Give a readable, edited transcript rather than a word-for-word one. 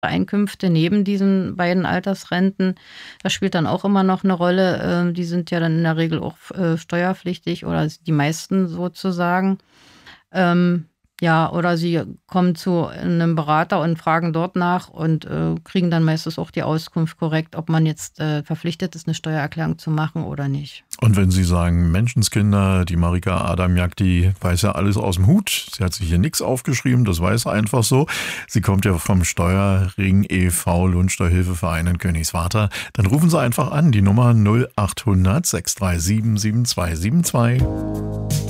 Einkünfte neben diesen beiden Altersrenten. Das spielt dann auch immer noch eine Rolle. Die sind ja dann in der Regel auch, steuerpflichtig oder die meisten sozusagen. Ähm, ja, oder sie kommen zu einem Berater und fragen dort nach und, kriegen dann meistens auch die Auskunft korrekt, ob man jetzt, verpflichtet ist, eine Steuererklärung zu machen oder nicht. Und wenn Sie sagen, Menschenskinder, die Marika Adamjak, die weiß ja alles aus dem Hut. Sie hat sich hier nichts aufgeschrieben, das weiß einfach so. Sie kommt ja vom Steuerring e.V. Lohnsteuerhilfeverein in Königswarter. Dann rufen Sie einfach an, die Nummer 0800 637 7272.